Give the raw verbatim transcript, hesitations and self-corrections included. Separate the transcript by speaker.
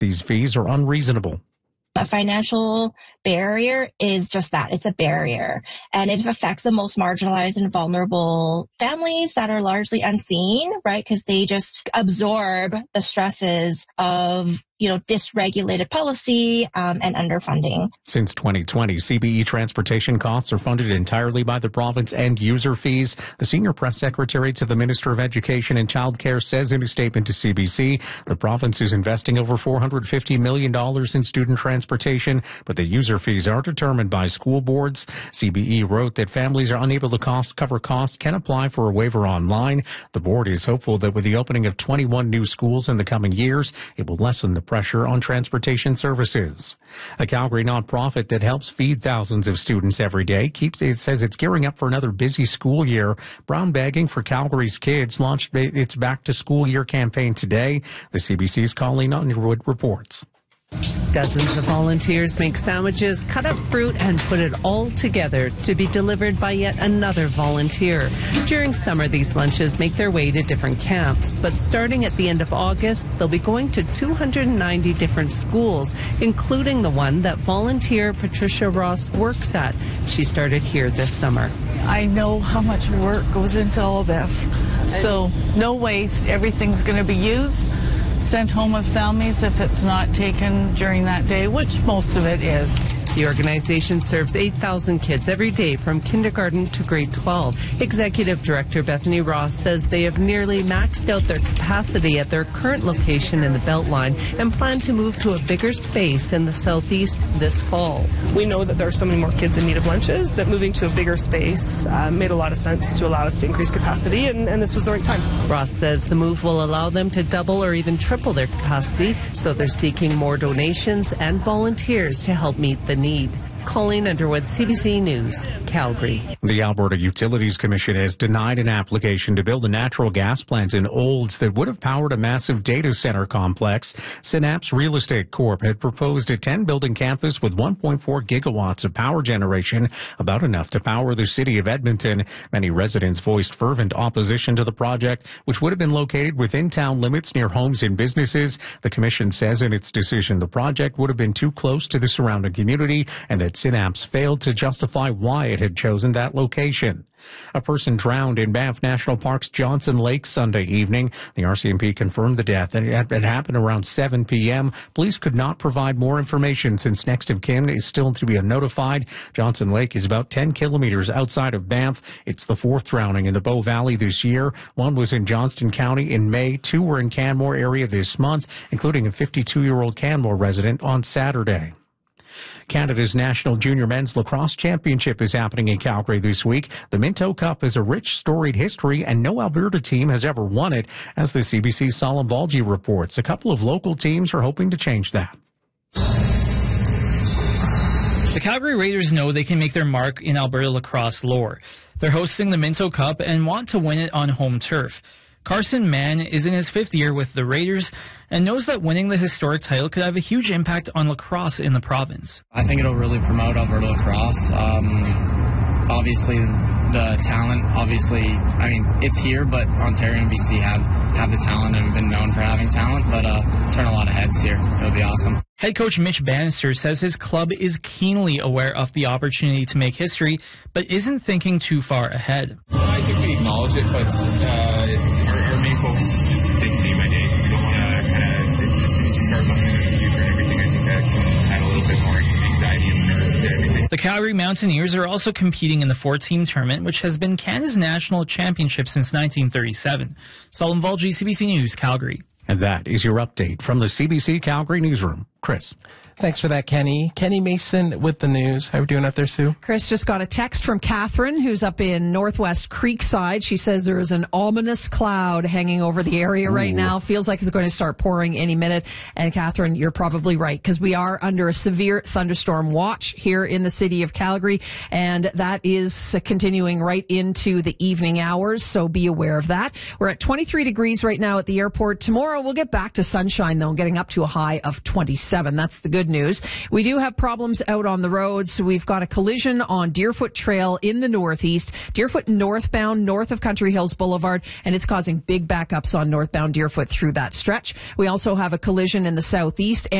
Speaker 1: These fees are unreasonable.
Speaker 2: A financial barrier is just that. It's a barrier. And it affects the most marginalized and vulnerable families that are largely unseen, right? Because they just absorb the stresses of, you know, dysregulated policy um, and underfunding.
Speaker 1: Since twenty twenty, C B E transportation costs are funded entirely by the province and user fees. The senior press secretary to the Minister of Education and Childcare says in a statement to C B C, the province is investing over four hundred fifty million dollars in student transportation, but the user fees are determined by school boards. C B E wrote that families are unable to cost, cover costs can apply for a waiver online. The board is hopeful that with the opening of twenty-one new schools in the coming years, it will lessen the pressure on transportation services. A Calgary nonprofit that helps feed thousands of students every day keeps it says it's gearing up for another busy school year. Brown Bagging for Calgary's Kids launched its back to school year campaign today. The C B C's Colleen Underwood reports.
Speaker 3: Dozens of volunteers make sandwiches, cut up fruit, and put it all together to be delivered by yet another volunteer. During summer, these lunches make their way to different camps, but starting at the end of August, they'll be going to two hundred ninety different schools, including the one that volunteer Patricia Ross works at. She started here this summer.
Speaker 4: I know how much work goes into all this, so no waste. Everything's going to be used, sent home with families if it's not taken during that day, which most of it is.
Speaker 3: The organization serves eight thousand kids every day from kindergarten to grade twelve. Executive Director Bethany Ross says they have nearly maxed out their capacity at their current location in the Beltline and plan to move to a bigger space in the southeast this fall.
Speaker 5: We know that there are so many more kids in need of lunches that moving to a bigger space uh, made a lot of sense to allow us to increase capacity, and, and this was the right time.
Speaker 3: Ross says the move will allow them to double or even triple their capacity, so they're seeking more donations and volunteers to help meet the need. Colleen Underwood, C B C News, Calgary.
Speaker 1: The Alberta Utilities Commission has denied an application to build a natural gas plant in Olds that would have powered a massive data center complex. Synapse Real Estate Corp had proposed a ten-building campus with one point four gigawatts of power generation, about enough to power the city of Edmonton. Many residents voiced fervent opposition to the project, which would have been located within town limits near homes and businesses. The commission says in its decision the project would have been too close to the surrounding community and that Synapse failed to justify why it had chosen that location. A person drowned in Banff National Park's Johnson Lake Sunday evening. The R C M P confirmed the death, and it had happened around seven p.m. Police could not provide more information since next of kin is still to be notified. Johnson Lake is about ten kilometers outside of Banff. It's the fourth drowning in the Bow Valley this year. One was in Johnston County in May. Two were in Canmore area this month, including a fifty-two-year-old Canmore resident on Saturday. Canada's National Junior Men's Lacrosse Championship is happening in Calgary this week. The Minto Cup has a rich, storied history, and no Alberta team has ever won it, as the C B C's Salim Valji reports. A couple of local teams are hoping to change that.
Speaker 6: The Calgary Raiders know they can make their mark in Alberta lacrosse lore. They're hosting the Minto Cup and want to win it on home turf. Carson Mann is in his fifth year with the Raiders and knows that winning the historic title could have a huge impact on lacrosse in the province.
Speaker 7: I think it'll really promote Alberta lacrosse. Um, obviously, the talent, obviously, I mean, it's here, but Ontario and B C have, have the talent and have been known for having talent, but uh, turn a lot of heads here. It'll be awesome.
Speaker 6: Head coach Mitch Bannister says his club is keenly aware of the opportunity to make history, but isn't thinking too far ahead.
Speaker 8: I think we acknowledge it, but uh, our, our main focus is just to take day by day. We don't want to kind of, as soon as you start looking into the future and everything, I think that can add a little bit more anxiety and nerves to everything.
Speaker 6: The Calgary Mountaineers are also competing in the four-team tournament, which has been Canada's national championship since nineteen thirty-seven. Salim Valji, C B C News, Calgary.
Speaker 1: And that is your update from the C B C Calgary Newsroom. Chris.
Speaker 9: Thanks for that, Kenny. Kenny Mason with the news. How are we doing up there, Sue?
Speaker 10: Chris just got a text from Catherine, who's up in Northwest Creekside. She says there is an ominous cloud hanging over the area Ooh. right now. Feels like it's going to start pouring any minute. And Catherine, you're probably right, because we are under a severe thunderstorm watch here in the city of Calgary, and that is continuing right into the evening hours, so be aware of that. We're at twenty-three degrees right now at the airport. Tomorrow we'll get back to sunshine, though, getting up to a high of twenty-six. seven. That's the good news. We do have problems out on the roads. So we've got a collision on Deerfoot Trail in the northeast, Deerfoot northbound, north of Country Hills Boulevard, and it's causing big backups on northbound Deerfoot through that stretch. We also have a collision in the southeast.